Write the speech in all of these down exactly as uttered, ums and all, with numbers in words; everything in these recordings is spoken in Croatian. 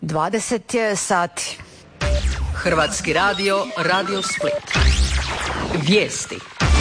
dvadeset je sati. Hrvatski radio, Radio Split. Vijesti.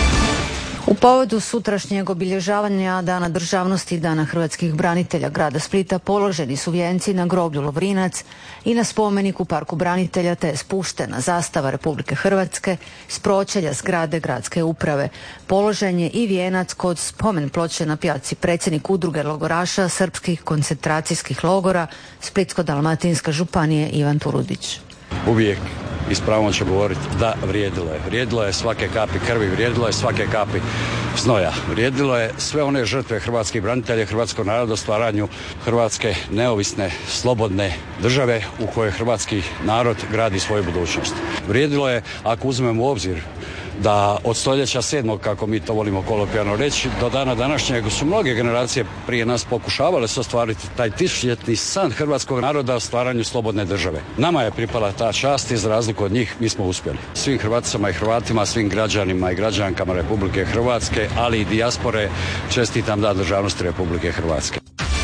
U povodu sutrašnjeg obilježavanja Dana državnosti i Dana hrvatskih branitelja grada Splita položeni su vijenci na groblju Lovrinac i na spomenik u Parku branitelja, te je spuštena zastava Republike Hrvatske s pročelja zgrade gradske uprave. Položen je i vijenac kod spomen ploče na pijaci predsjednik udruge logoraša srpskih koncentracijskih logora Splitsko-dalmatinske županije Ivan Turudić. Uvijek i s pravom ću govoriti da vrijedilo je. Vrijedilo je svake kapi krvi, vrijedilo je svake kapi znoja. Vrijedilo je sve one žrtve hrvatskih branitelja, hrvatskog naroda u stvaranju Hrvatske neovisne, slobodne države u kojoj hrvatski narod gradi svoju budućnost. Vrijedilo je, ako uzmemo u obzir da od stoljeća sedmog, kako mi to volimo kolokvijalno reći, do dana današnjeg su mnoge generacije prije nas pokušavale se ostvariti taj tisućljetni san hrvatskog naroda o stvaranju slobodne države. Nama je pripala ta čast i za razliku od njih mi smo uspjeli. Svim Hrvaticama i Hrvatima, svim građanima i građankama Republike Hrvatske, ali i dijaspore, čestitam Dan državnosti Republike Hrvatske.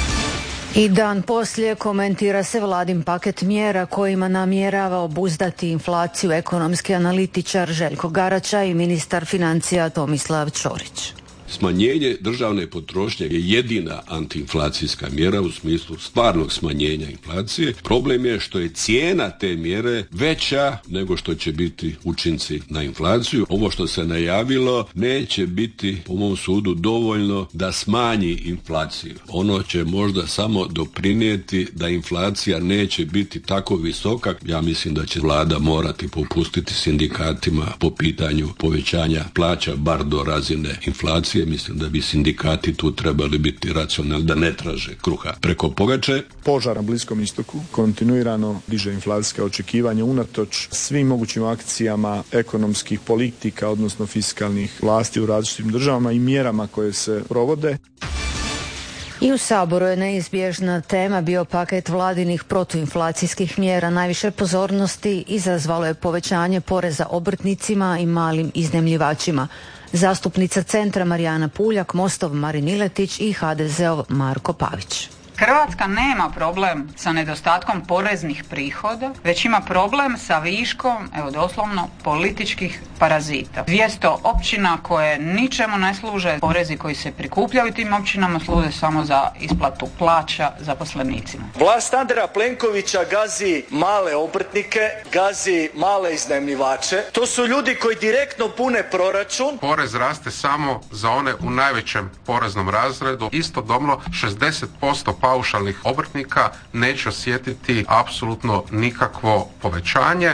I dan poslije komentira se vladin paket mjera kojima namjerava obuzdati inflaciju ekonomski analitičar Željko Garača i ministar financija Tomislav Ćorić. Smanjenje državne potrošnje je jedina antiinflacijska mjera u smislu stvarnog smanjenja inflacije. Problem je što je cijena te mjere veća nego što će biti učinci na inflaciju. Ovo što se najavilo neće biti, po mom sudu, dovoljno da smanji inflaciju. Ono će možda samo doprinijeti da inflacija neće biti tako visoka. Ja mislim da će vlada morati popustiti sindikatima po pitanju povećanja plaća bar do razine inflacije. Mislim da bi sindikati tu trebali biti racionalni, da ne traže kruha preko pogače. Požar na Bliskom istoku kontinuirano diže inflacijska očekivanja unatoč svim mogućim akcijama ekonomskih politika, odnosno fiskalnih vlasti u različitim državama i mjerama koje se provode. I u Saboru je neizbježna tema bio paket vladinih protuinflacijskih mjera. Najviše pozornosti izazvalo je povećanje poreza obrtnicima i malim iznajmljivačima. Zastupnica Centra Marijana Puljak, Mostov Marin Iletić i ha de zeov Marko Pavić. Hrvatska nema problem sa nedostatkom poreznih prihoda, već ima problem sa viškom, evo doslovno, političkih parazita. dvjesto općina koje ničemu ne služe, porezi koji se prikupljaju tim općinama služe samo za isplatu plaća zaposlenicima. Vlast Andreja Plenkovića gazi male obrtnike, gazi male iznajmljivače. To su ljudi koji direktno pune proračun. Porez raste samo za one u najvećem poreznom razredu. Istodobno šezdeset posto paušalnih obrtnika neće osjetiti apsolutno nikakvo povećanje.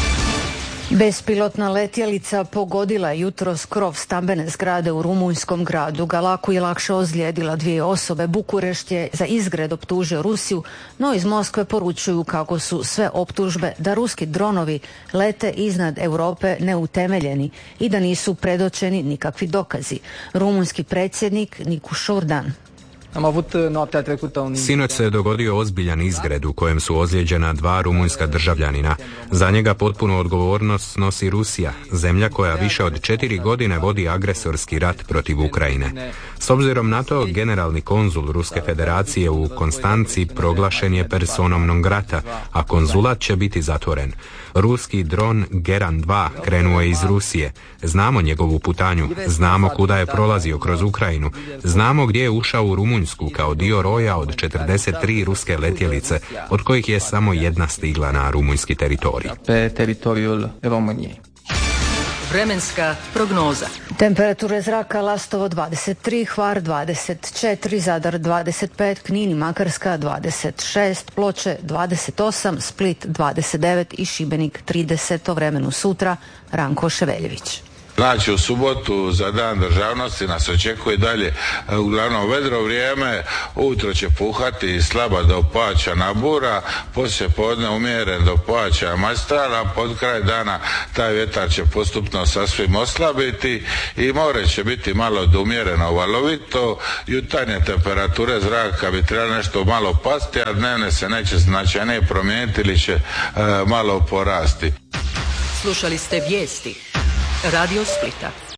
Bespilotna letjelica pogodila je jutros krov stambene zgrade u rumunjskom gradu Galaku i lakše ozlijedila dvije osobe. Bukurešt je za izgred optužio Rusiju, no iz Moskve poručuju kako su sve optužbe da ruski dronovi lete iznad Europe neutemeljeni i da nisu predočeni nikakvi dokazi. Rumunjski predsjednik Nicu Șordan. Sinoć se je dogodio ozbiljan izgred u kojem su ozlijeđena dva rumunjska državljanina. Za njega potpunu odgovornost snosi Rusija, zemlja koja više od četiri godine vodi agresorski rat protiv Ukrajine. S obzirom na to, generalni konzul Ruske federacije u Konstanci proglašen je personom non grata, a konzulat će biti zatvoren. Ruski dron Geran dva krenuo je iz Rusije. Znamo njegovu putanju, znamo kuda je prolazio kroz Ukrajinu, znamo gdje je ušao u Rumunjsku kao dio roja od četrdeset tri ruske letjelice, od kojih je samo jedna stigla na rumunjski teritorij. Vremenska prognoza. Temperature zraka: Lastovo dvadeset tri, Hvar dvadeset četiri, Zadar dvadeset pet, Knin i Makarska dvadeset šest, Ploče dvadeset osam, Split dvadeset devet i Šibenik trideset. O vremenu sutra Ranko Ševeljević. Znači u subotu za Dan državnosti nas očekuje dalje uglavnom vedro vrijeme, ujutro će puhati slaba do pojačana bura, poslije podne umjeren do pojačana majstrala, pod kraj dana taj vjetar će postupno sasvim oslabiti i more će biti malo odumjereno valovito, jutarnje temperature zraka bi trebalo nešto malo pasti, a dnevne se neće značajnije promijeniti ili će e, malo porasti. Slušali ste vijesti Radio Splita.